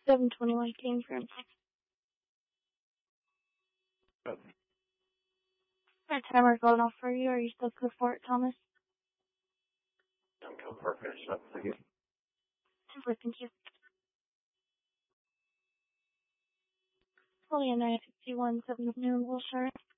7:21 came from. Our timer going off for you. Are you still good for it, Thomas? I'm going for a finish up. Thank you. Super, thank you. Fully a 9:51, 7 noon, Wilshire.